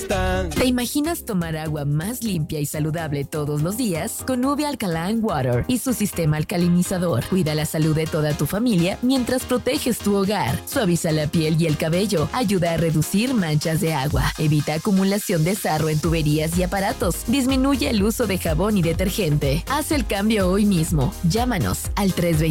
están. ¿Te imaginas tomar agua más limpia y saludable todos los días? Con Nubia Alkaline Water y su sistema alcalinizador. Cuida la salud de toda tu familia mientras proteges tu hogar. Suaviza la piel y el cabello. Ayuda a reducir manchas de agua. Evita acumulación de sarro en tuberías y aparatos. Disminuye el uso de jabón y detergente. Haz el cambio hoy mismo. Llámanos al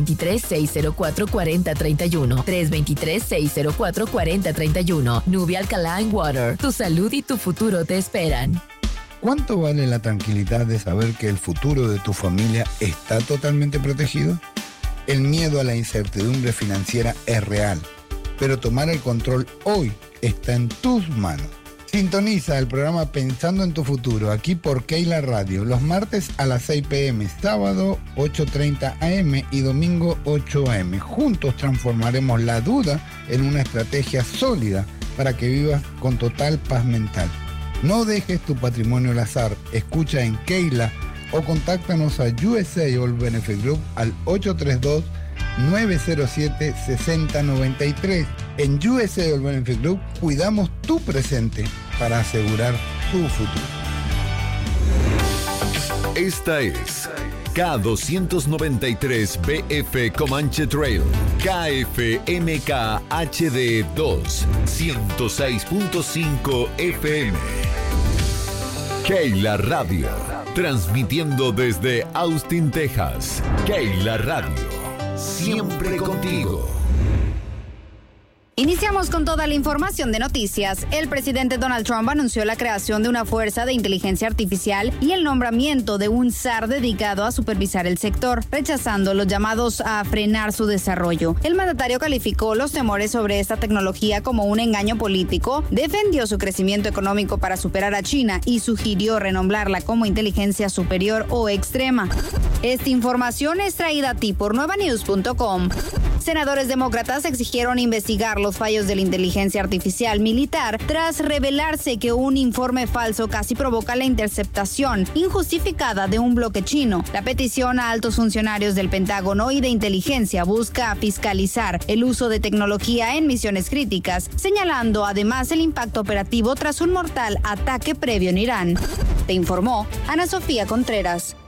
323-604-4031. 323-604-4031. Nubia Alkaline Water. Tu salud y tu futuro te esperan. ¿Cuánto vale la tranquilidad de saber que el futuro de tu familia está totalmente protegido? El miedo a la incertidumbre financiera es real, pero tomar el control hoy está en tus manos. Sintoniza el programa Pensando en tu Futuro, aquí por Keila Radio, los martes a las 6 p.m., sábado 8:30 a.m. y domingo 8 a.m. Juntos transformaremos la duda en una estrategia sólida para que vivas con total paz mental. No dejes tu patrimonio al azar, escucha en Keila o contáctanos a USA All Benefit Group al 832-907-6093. En USA All Benefit Group cuidamos tu presente para asegurar tu futuro. Esta es K293BF Comanche Trail, KFMK HD 2, 106.5 FM. Keila Radio, transmitiendo desde Austin, Texas. Keila Radio, siempre contigo. Iniciamos con toda la información de noticias. El presidente Donald Trump anunció la creación de una fuerza de inteligencia artificial y el nombramiento de un SAR dedicado a supervisar el sector, rechazando los llamados a frenar su desarrollo. El mandatario calificó los temores sobre esta tecnología como un engaño político, defendió su crecimiento económico para superar a China y sugirió renombrarla como inteligencia superior o extrema. Esta información es traída a ti por nuevanews.com. Senadores demócratas exigieron investigar los fallos de la inteligencia artificial militar tras revelarse que un informe falso casi provoca la interceptación injustificada de un bloque chino. La petición a altos funcionarios del Pentágono y de inteligencia busca fiscalizar el uso de tecnología en misiones críticas, señalando además el impacto operativo tras un mortal ataque previo en Irán. Te informó Ana Sofía Contreras.